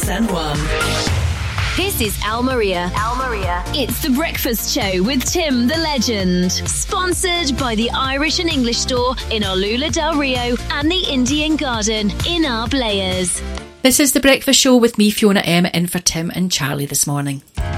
San Juan. This is Almeria. It's The Breakfast Show with Tim the Legend. Sponsored by the Irish and English store in Olula del Rio and the Indian Garden in Arblayers. This is The Breakfast Show with me, Fiona M, in for Tim and Charlie this morning.